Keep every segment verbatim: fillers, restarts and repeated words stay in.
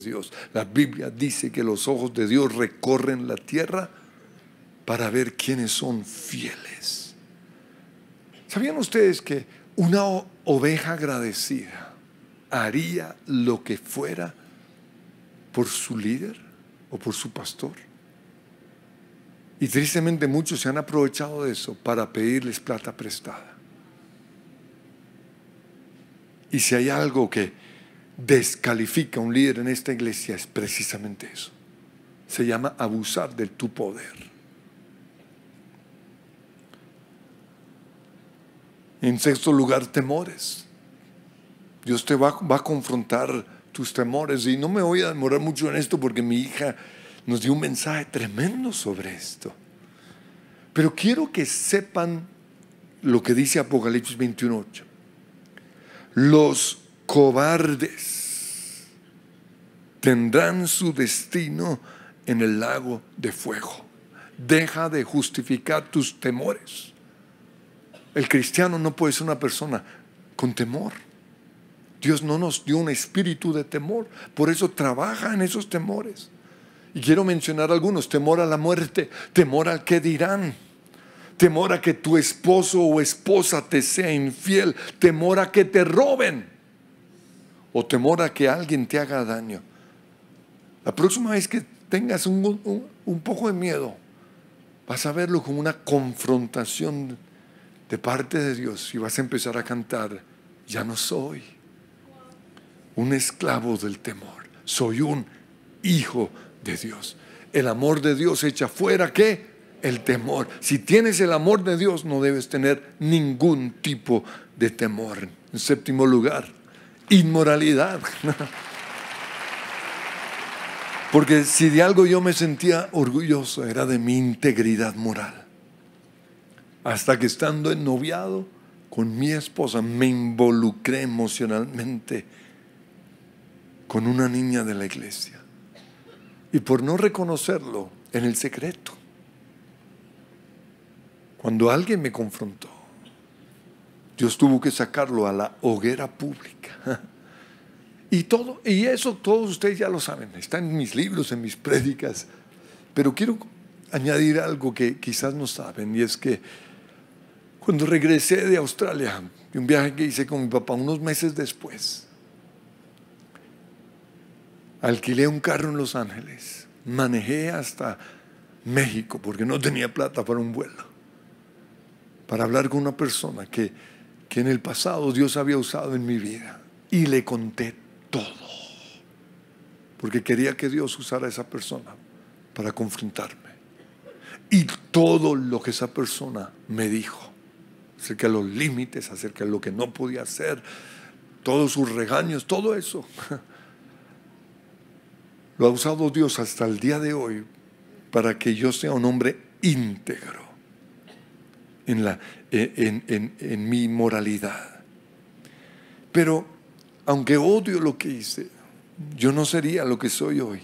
Dios. La Biblia dice que los ojos de Dios recorren la tierra para ver quiénes son fieles. ¿Sabían ustedes que una oveja agradecida haría lo que fuera por su líder o por su pastor? Y tristemente muchos se han aprovechado de eso para pedirles plata prestada. Y si hay algo que descalifica a un líder en esta iglesia, es precisamente eso. Se llama abusar de tu poder. En sexto lugar, temores. Dios te va, va a confrontar tus temores, y no me voy a demorar mucho en esto porque mi hija nos dio un mensaje tremendo sobre esto. Pero quiero que sepan lo que dice Apocalipsis veintiuno ocho. Los cobardes tendrán su destino en el lago de fuego. Deja de justificar tus temores. El cristiano no puede ser una persona con temor. Dios no nos dio un espíritu de temor, por eso trabaja en esos temores. Y quiero mencionar algunos: temor a la muerte, temor al que dirán, temor a que tu esposo o esposa te sea infiel, temor a que te roben, o temor a que alguien te haga daño. La próxima vez que tengas un, un, un poco de miedo, vas a verlo como una confrontación de parte de Dios y vas a empezar a cantar: ya no soy un esclavo del temor, soy un hijo de Dios. El amor de Dios echa fuera ¿qué? El temor. Si tienes el amor de Dios, no debes tener ningún tipo de temor. En séptimo lugar, inmoralidad. Porque si de algo yo me sentía orgulloso, era de mi integridad moral. Hasta que, estando en noviado con mi esposa, me involucré emocionalmente con una niña de la iglesia. Y por no reconocerlo en el secreto, cuando alguien me confrontó, Dios tuvo que sacarlo a la hoguera pública. Y todo, y eso todos ustedes ya lo saben, está en mis libros, en mis prédicas. Pero quiero añadir algo que quizás no saben, y es que cuando regresé de Australia, de un viaje que hice con mi papá, unos meses después, alquilé un carro en Los Ángeles, manejé hasta México porque no tenía plata para un vuelo, para hablar con una persona que, que en el pasado Dios había usado en mi vida, y le conté todo, porque quería que Dios usara a esa persona para confrontarme. Y todo lo que esa persona me dijo acerca de los límites, acerca de lo que no podía hacer, todos sus regaños, todo eso lo ha usado Dios hasta el día de hoy para que yo sea un hombre íntegro en, la, en, en, en mi moralidad. Pero aunque odio lo que hice, yo no sería lo que soy hoy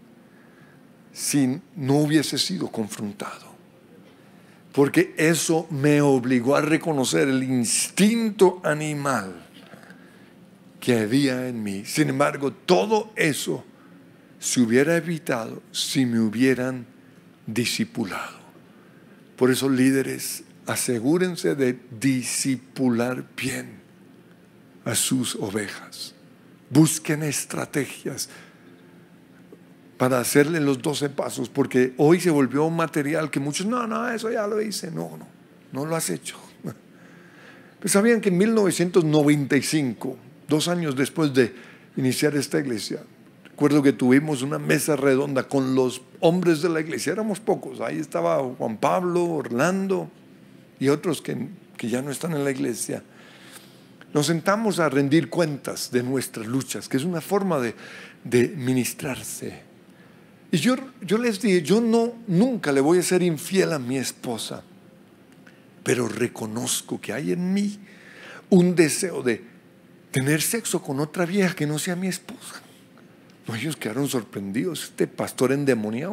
si no hubiese sido confrontado. Porque eso me obligó a reconocer el instinto animal que había en mí. Sin embargo, todo eso se hubiera evitado si me hubieran discipulado. Por eso, líderes, asegúrense de discipular bien a sus ovejas. Busquen estrategias para hacerle los doce pasos, porque hoy se volvió un material que muchos, no, no, eso ya lo hice. No, no, no lo has hecho. Pero sabían que en mil novecientos noventa y cinco, dos años después de iniciar esta iglesia, recuerdo que tuvimos una mesa redonda con los hombres de la iglesia. Éramos pocos, ahí estaba Juan Pablo, Orlando y otros que, que ya no están en la iglesia. Nos sentamos a rendir cuentas de nuestras luchas, que es una forma de, de ministrarse. Y yo, yo les dije, yo no, nunca le voy a ser infiel a mi esposa, pero reconozco que hay en mí un deseo de tener sexo con otra vieja que no sea mi esposa. No, ellos quedaron sorprendidos, este pastor endemoniado.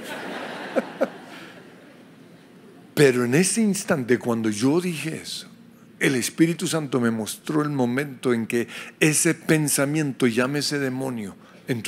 Pero en ese instante, cuando yo dije eso, el Espíritu Santo me mostró el momento en que ese pensamiento, llámese demonio,